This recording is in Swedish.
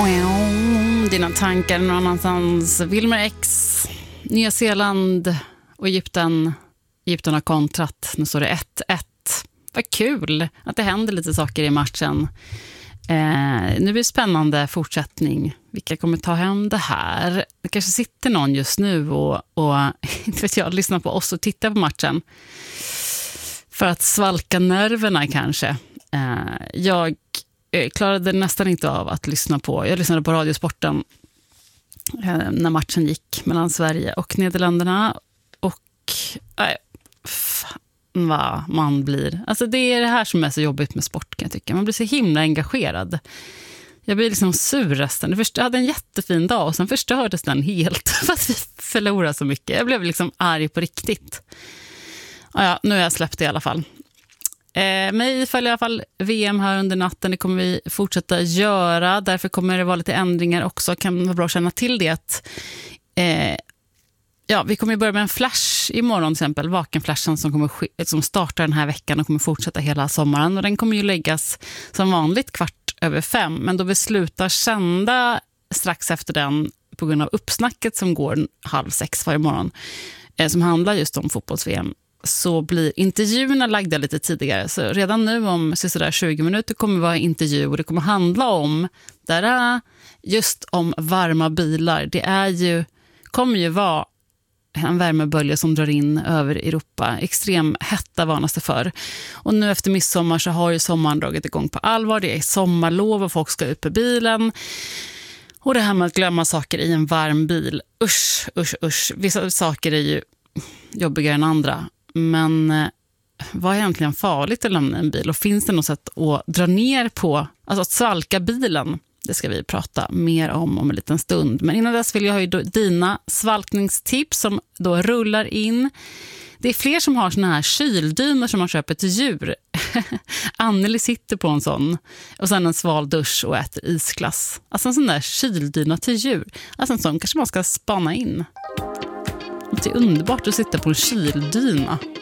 Dina tankar någon annanstans. Wilmer X, Nya Zeeland och Egypten. Egypten har kontrat. Nu står det 1-1. Vad kul att det händer lite saker i matchen. Nu blir det spännande fortsättning. Vilka kommer ta hem det här? Det kanske sitter någon just nu och inte vet jag, lyssnar på oss och tittar på matchen. För att svalka nerverna kanske. Jag klarade nästan inte av att lyssna på. Jag lyssnade på Radiosporten när matchen gick mellan Sverige och Nederländerna. Och vad man blir. Alltså det är det här som är så jobbigt med sport, kan jag tycka. Man blir så himla engagerad. Jag blir liksom sur resten. Jag hade en jättefin dag och sen förstördes den helt för att vi förlorade så mycket. Jag blev liksom arg på riktigt. Ja, nu har jag släppt det i alla fall. Mig följer i alla fall VM här under natten. Det kommer vi fortsätta göra. Därför kommer det vara lite ändringar också. Kan vara bra att känna till det att vi kommer börja med en flash imorgon till exempel. Vakenflashen som startar den här veckan och kommer fortsätta hela sommaren. Och den kommer ju läggas som vanligt 5:15. Men då vi slutar sända strax efter den på grund av uppsnacket som går 5:30 varje morgon. Som handlar just om fotbolls-VM. Så blir intervjuerna lagda lite tidigare. Så redan nu om sådär 20 minuter kommer det vara intervju. Och det kommer handla om just om varma bilar. Det kommer ju vara en värmebölja som drar in över Europa. Extrem hetta varnas det för. Och nu efter midsommar så har ju sommaren dragit igång på allvar. Det är sommarlov och folk ska ut på bilen. Och det här med att glömma saker i en varm bil. Usch. Vissa saker är ju jobbigare än andra. Men vad är egentligen farligt att lämna en bil? Och finns det något sätt att dra ner på, alltså att svalka bilen? Det ska vi prata mer om en liten stund. Men innan dess vill jag ha dina svalkningstips som då rullar in. Det är fler som har såna här kyldynor som man köper till djur. Anneli sitter på en sån. Och sen en sval dusch och äter isglass. Alltså en sån där kyldyna till djur. Alltså en sån kanske man ska spana in. Det är underbart att sitta på en kyldyna.